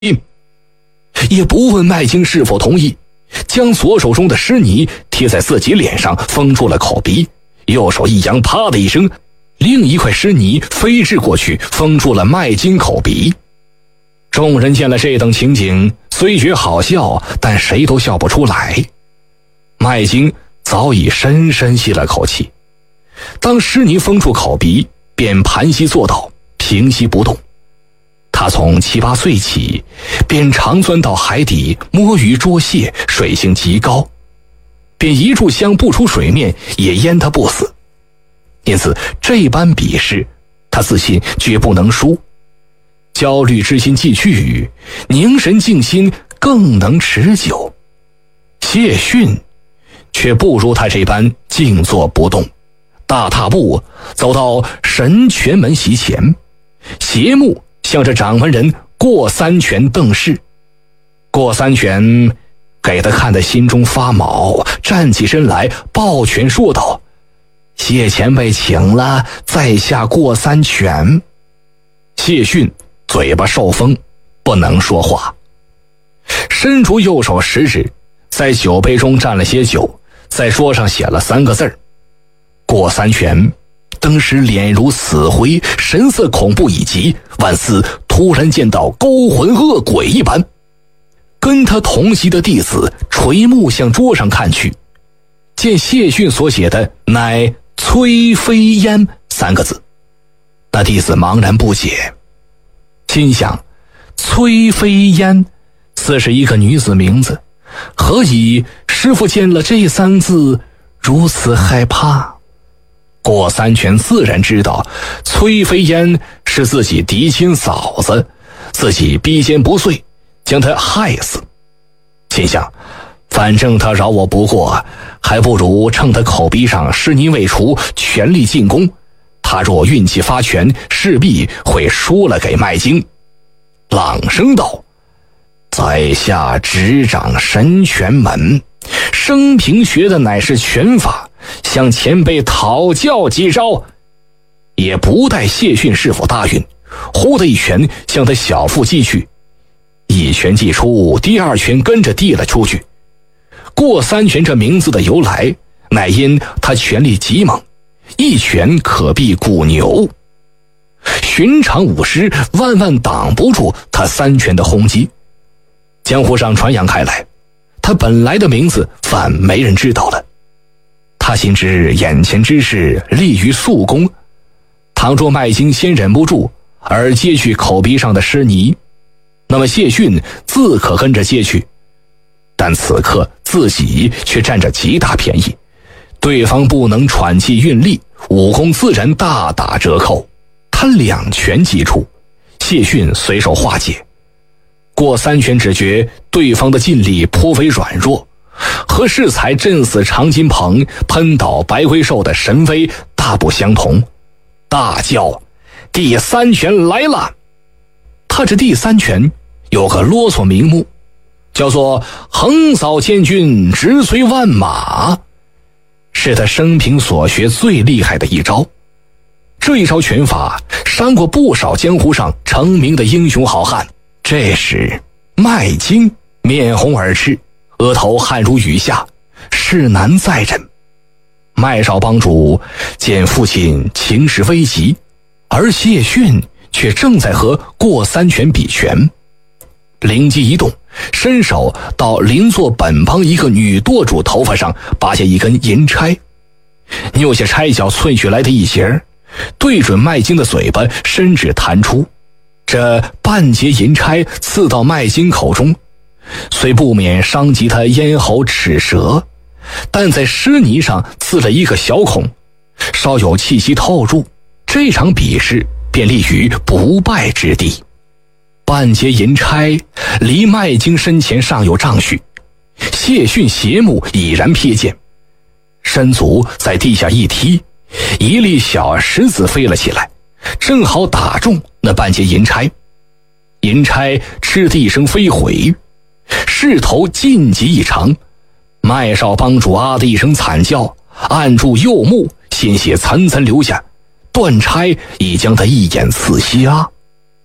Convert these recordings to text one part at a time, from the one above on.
也不问麦京是否同意，将左手中的湿泥贴在自己脸上，封住了口鼻，右手一扬，啪的一声，另一块湿泥飞掷过去，封住了麦京口鼻。众人见了这等情景，虽觉好笑，但谁都笑不出来。麦京早已深深吸了口气，当湿泥封住口鼻，便盘膝坐倒，平息不动。他从7、8岁起，便常钻到海底摸鱼捉蟹，水性极高，便一炷香不出水面也淹他不死。因此这般比试，他自信绝不能输。焦虑之心既去，凝神静心更能持久。谢逊却不如他这般静坐不动，大踏步走到神泉门席前，斜目向着掌门人过三泉瞪视。过三泉给他看得心中发毛，站起身来抱拳说道：“谢前辈请了，在下过三泉。”谢逊嘴巴受风，不能说话，伸出右手食指，在酒杯中蘸了些酒，在桌上写了3个字儿：过三泉。当时脸如死灰，神色恐怖以及，万似突然见到勾魂恶鬼一般。跟他同席的弟子垂目向桌上看去，见谢逊所写的乃崔飞烟3个字，那弟子茫然不解，心想崔飞烟似是一个女子名字，何以师父见了这3字如此害怕？过三泉自然知道崔飞烟是自己嫡亲嫂子，自己逼奸不遂，将她害死。心想反正他饶我不过，还不如趁他口鼻上湿泥未除，全力进攻。他若运气发全，势必会输了给麦京。朗声道：“在下执掌神拳门，生平学的乃是拳法，向前辈讨教几招。”也不待谢逊是否答应，忽的一拳向他小腹击去，一拳击出，第2拳跟着递了出去。过三拳这名字的由来，乃因他拳力极猛，一拳可毙骨牛。寻常武师万万挡不住他3拳的轰击。江湖上传扬开来，他本来的名字反没人知道了。他心知眼前之事利于速攻，倘若麦京先忍不住而揭去口鼻上的湿泥，那么谢逊自可跟着揭去，但此刻自己却占着极大便宜，对方不能喘气运力，武功自然大打折扣。他2拳击出，谢逊随手化解。过3拳只觉对方的劲力颇为软弱，和适才震死常金鹏、喷倒白龟兽的神威大不相同。大叫：“第3拳来了！”他这第3拳有个啰嗦名目，叫做横扫千军，直随万马，是他生平所学最厉害的一招。这一招拳法伤过不少江湖上成名的英雄好汉。这时麦京面红耳赤，额头汗如雨下，势难再忍。麦少帮主见父亲情势危急，而谢逊却正在和过3拳比拳，灵机一动，伸手到邻座本帮一个女舵主头发上拔下一根银钗，扭下钗角萃取来的一截，对准麦京的嘴巴伸指弹出。这半截银钗刺到麦京口中，虽不免伤及他咽喉齿舌，但在湿泥上刺了一个小孔，稍有气息透入，这场比试便立于不败之地。半截银钗离麦京身前尚有丈许，谢逊斜目已然瞥见，身足在地下一踢，一粒小石子飞了起来，正好打中那半截银钗。银钗嗤的一声飞回，势头晋级异常。麦少帮主啊的一声惨叫，按住右目，鲜血涔涔流下，断钗已将他一眼刺瞎。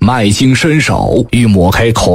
麦青伸手欲抹开口